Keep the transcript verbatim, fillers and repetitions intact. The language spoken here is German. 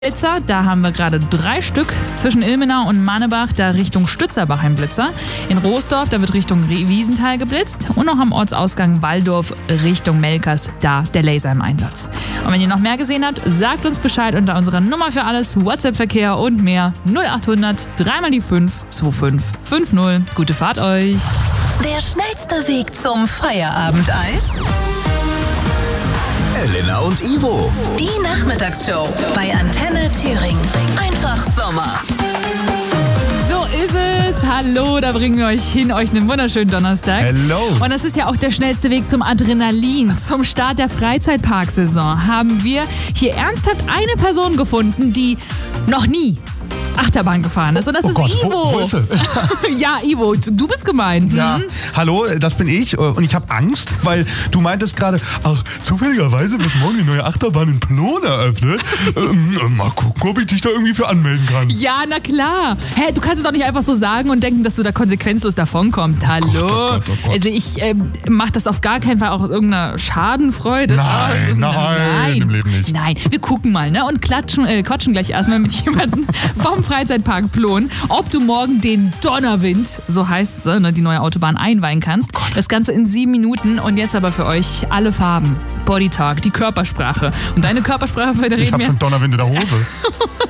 Blitzer, da haben wir gerade drei Stück. Zwischen Ilmenau und Mannebach, da Richtung Stützerbach ein Blitzer. In Roosdorf, da wird Richtung Wiesenthal geblitzt. Und noch am Ortsausgang Walldorf Richtung Melkers, da der Laser im Einsatz. Und wenn ihr noch mehr gesehen habt, sagt uns Bescheid unter unserer Nummer für alles, WhatsApp-Verkehr und mehr null achthundert drei mal die fünf zwei fünf fünf null. Gute Fahrt euch! Der schnellste Weg zum Feierabendeis? Elena und Ivo. Die Nachmittagsshow bei Antenne Thüringen. Einfach Sommer. So ist es. Hallo, da bringen wir euch hin, euch einen wunderschönen Donnerstag. Hello. Und das ist ja auch der schnellste Weg zum Adrenalin. Zum Start der Freizeitparksaison haben wir hier ernsthaft eine Person gefunden, die noch nie Achterbahn gefahren ist. Und das Oh ist Gott, Ivo. Wo, wo ist er? Ja, Ivo, du bist gemeint. Ja. Hm? Hallo, das bin ich und ich habe Angst, weil du meintest gerade, ach, zufälligerweise wird morgen die neue Achterbahn in Plon eröffnet. ähm, mal gucken, ob ich dich da irgendwie für anmelden kann. Ja, na klar. Hä, du kannst es doch nicht einfach so sagen und denken, dass du da konsequenzlos davonkommst. Hallo. Gott, oh Gott, oh Gott. Also ich ähm, mache das auf gar keinen Fall auch aus irgendeiner Schadenfreude. Nein, aus. nein, im Leben nicht. Nein, wir gucken mal, ne, und klatschen, äh, quatschen gleich erstmal mit jemandem vom Freizeitpark Plon, ob du morgen den Donnerwind, so heißt es, ne, die neue Autobahn einweihen kannst. Das Ganze in sieben Minuten und jetzt aber für euch alle Farben. Body Talk, die Körpersprache. Und deine Körpersprache, für Ich reden habe wir... schon Donnerwind in der Hose.